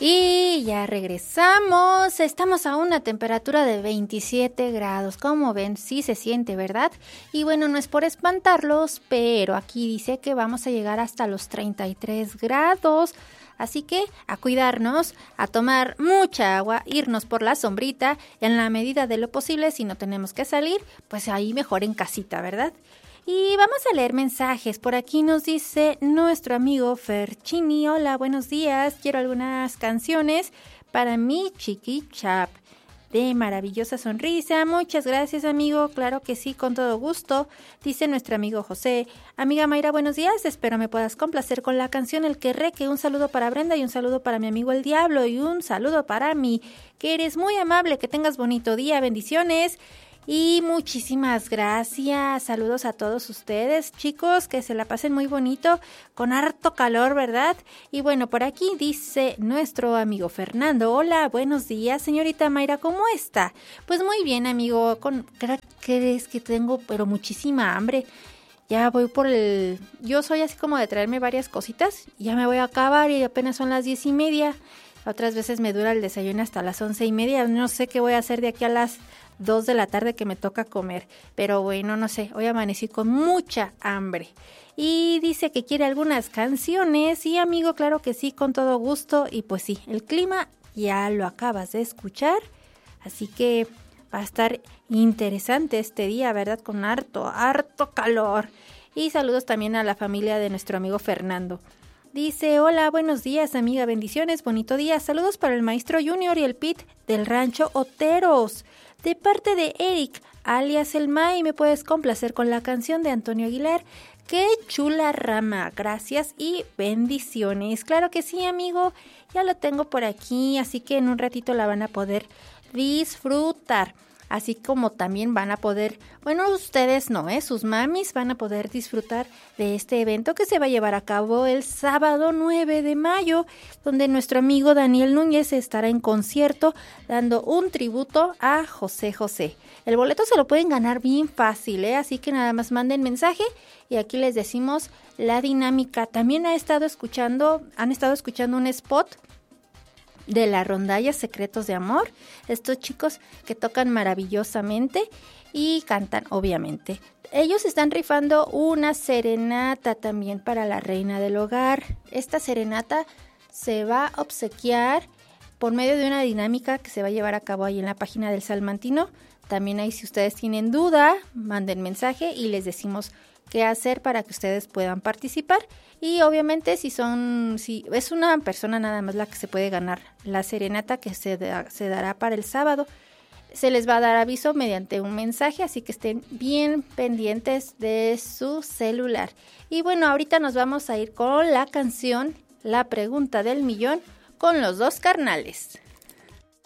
Y ya regresamos, estamos a una temperatura de 27 grados, como ven, sí se siente, ¿verdad? Y bueno, no es por espantarlos, pero aquí dice que vamos a llegar hasta los 33 grados, así que a cuidarnos, a tomar mucha agua, irnos por la sombrita, en la medida de lo posible, si no tenemos que salir, pues ahí mejor en casita, ¿verdad? Y vamos a leer mensajes. Por aquí nos dice nuestro amigo Ferchini. Hola, buenos días. Quiero algunas canciones para mi Chiqui Chap de maravillosa sonrisa. Muchas gracias, amigo. Claro que sí, con todo gusto. Dice nuestro amigo José. Amiga Mayra, buenos días. Espero me puedas complacer con la canción El Querreque. Un saludo para Brenda y un saludo para mi amigo El Diablo y un saludo para mí, que eres muy amable. Que tengas bonito día. Bendiciones. Y muchísimas gracias, saludos a todos ustedes, chicos, que se la pasen muy bonito, con harto calor, ¿verdad? Y bueno, por aquí dice nuestro amigo Fernando, hola, buenos días, señorita Mayra, ¿cómo está? Pues muy bien, amigo, ¿crees que tengo pero muchísima hambre? Ya voy yo soy así como de traerme varias cositas, ya me voy a acabar y apenas son las 10:30, otras veces me dura el desayuno hasta las 11:30, no sé qué voy a hacer de aquí a las 2 de la tarde que me toca comer, pero bueno, no sé, hoy amanecí con mucha hambre. Y dice que quiere algunas canciones, y amigo, claro que sí, con todo gusto, y pues sí, el clima ya lo acabas de escuchar, así que va a estar interesante este día, ¿verdad? Con harto calor. Y saludos también a la familia de nuestro amigo Fernando. Dice, hola, buenos días, amiga, bendiciones, bonito día. Saludos para el maestro Junior y el Pit del rancho Oteros. De parte de Eric, alias El May, ¿me puedes complacer con la canción de Antonio Aguilar? ¡Qué chula rama! Gracias y bendiciones. Claro que sí, amigo, ya lo tengo por aquí, así que en un ratito la van a poder disfrutar. Así como también van a poder, bueno, ustedes no, sus mamis van a poder disfrutar de este evento que se va a llevar a cabo el sábado 9 de mayo, donde nuestro amigo Daniel Núñez estará en concierto dando un tributo a José José. El boleto se lo pueden ganar bien fácil, así que nada más manden mensaje y aquí les decimos la dinámica. También han estado escuchando un spot de la rondalla Secretos de Amor, estos chicos que tocan maravillosamente y cantan obviamente. Ellos están rifando una serenata también para la reina del hogar. Esta serenata se va a obsequiar por medio de una dinámica que se va a llevar a cabo ahí en la página del Salmantino. También ahí, si ustedes tienen duda, manden mensaje y les decimos qué hacer para que ustedes puedan participar. Y obviamente si es una persona nada más la que se puede ganar la serenata que se dará para el sábado, se les va a dar aviso mediante un mensaje, así que estén bien pendientes de su celular. Y bueno, ahorita nos vamos a ir con la canción La Pregunta del Millón con los dos carnales.